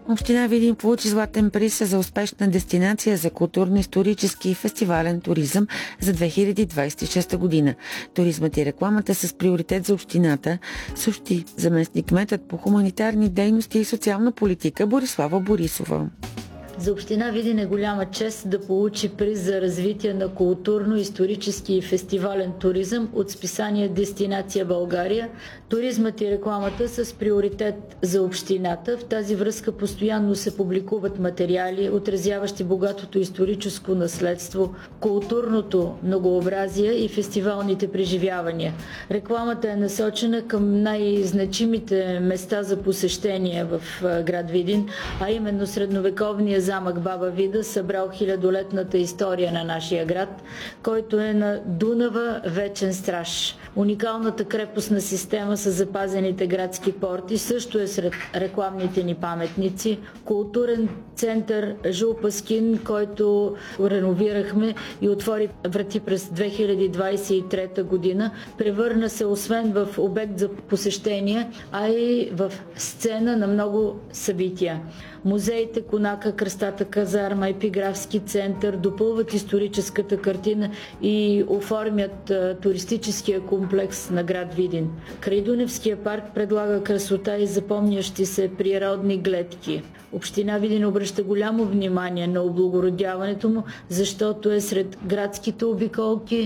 Община Видин получи златен приз за успешна дестинация за културно-исторически и фестивален туризъм за 2026 година. Туризмът и рекламата с приоритет за общината, също заместник-кметът по хуманитарни дейности и социална политика Борислава Борисова. За община Видин е голяма чест да получи приз за развитие на културно-исторически и фестивален туризъм от списание Дестинация България. Туризмът и рекламата с приоритет за общината. В тази връзка постоянно се публикуват материали, отразяващи богатото историческо наследство, културното многообразие и фестивалните преживявания. Рекламата е насочена към най-значимите места за посещение в град Видин, а именно средновековния замък Баба Вида, събрал хилядолетната история на нашия град, който е на Дунава вечен страж. Уникалната крепостна система с запазените градски порти също е сред рекламните ни паметници. Културен център Жулпаскин, който реновирахме и отвори врати през 2023 година, превърна се освен в обект за посещение, а и в сцена на много събития. Музеите Конака, Кръстата казарма, Епиграфски център допълват историческата картина и оформят туристическия комплекс на град Видин. Крайдуневския парк предлага красота и запомнящи се природни гледки. Община Видин обръща голямо внимание на облагородяването му, защото е сред градските обиколки